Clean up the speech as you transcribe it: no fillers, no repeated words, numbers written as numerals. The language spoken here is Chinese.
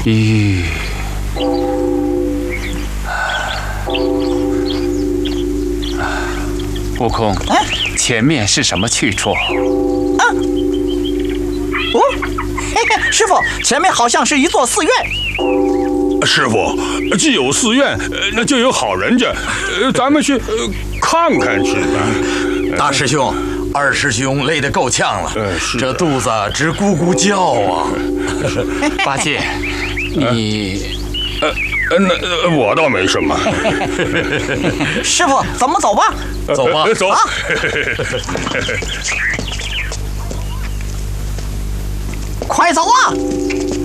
咦，悟空，前面是什么去处？ 嘿嘿，师傅，前面好像是一座寺院。 师傅，既有寺院，那就有好人家，咱们去看看去吧。 大师兄，二师兄累得够呛了，这肚子直咕咕叫啊。 八戒，你那我倒没什么。 师傅，咱们走吧。 走吧， 走。 快走啊！